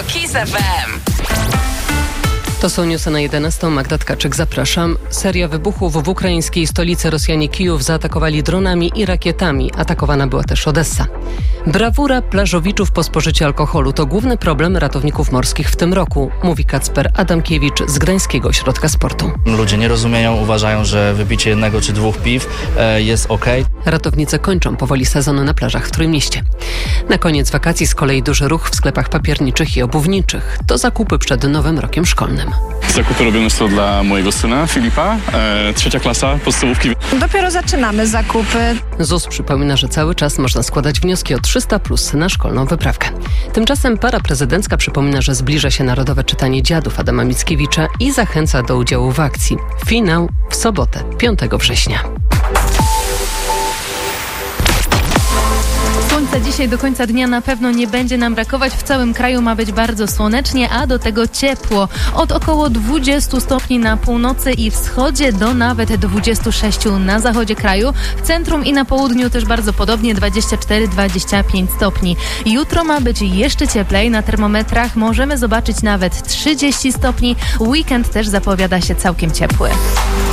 KISS FM. To są newsy na 11. Magda Tkaczyk, zapraszam. Seria wybuchów w ukraińskiej stolicy. Rosjanie Kijów zaatakowali dronami i rakietami. Atakowana była też Odessa. Brawura plażowiczów po spożyciu alkoholu to główny problem ratowników morskich w tym roku, mówi Kacper Adamkiewicz z Gdańskiego Ośrodka Sportu. Ludzie nie rozumieją, uważają, że wypicie 1 czy 2 piw jest okej. Ratownicy kończą powoli sezon na plażach w Trójmieście. Na koniec wakacji z kolei duży ruch w sklepach papierniczych i obuwniczych. To zakupy przed nowym rokiem szkolnym. Zakupy robione są dla mojego syna Filipa, 3. klasa podstawówki. Dopiero zaczynamy zakupy. ZUS przypomina, że cały czas można składać wnioski o 300+ na szkolną wyprawkę. Tymczasem para prezydencka przypomina, że zbliża się Narodowe Czytanie Dziadów Adama Mickiewicza i zachęca do udziału w akcji. Finał w sobotę, 5 września. Słońca dzisiaj do końca dnia na pewno nie będzie nam brakować. W całym kraju ma być bardzo słonecznie, a do tego ciepło. Od około 20 stopni na północy i wschodzie do nawet 26 na zachodzie kraju. W centrum i na południu też bardzo podobnie, 24-25 stopni. Jutro ma być jeszcze cieplej. Na termometrach możemy zobaczyć nawet 30 stopni. Weekend też zapowiada się całkiem ciepły.